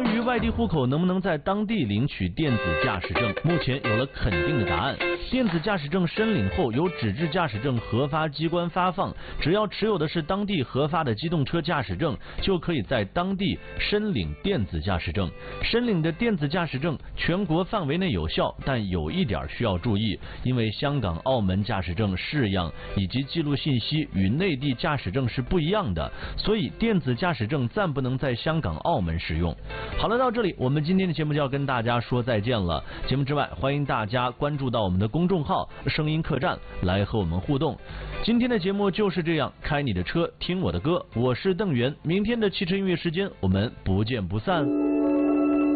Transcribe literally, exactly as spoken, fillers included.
关于外地户口能不能在当地领取电子驾驶证，目前有了肯定的答案。电子驾驶证申领后，由纸质驾驶证核发机关发放，只要持有的是当地核发的机动车驾驶证，就可以在当地申领电子驾驶证。申领的电子驾驶证全国范围内有效，但有一点需要注意，因为香港、澳门驾驶证式样以及记录信息与内地驾驶证是不一样的，所以电子驾驶证暂不能在香港、澳门使用。好了，到这里我们今天的节目就要跟大家说再见了。节目之外，欢迎大家关注到我们的公众号声音客栈来和我们互动。今天的节目就是这样，开你的车听我的歌，我是邓源，明天的汽车音乐时间我们不见不散。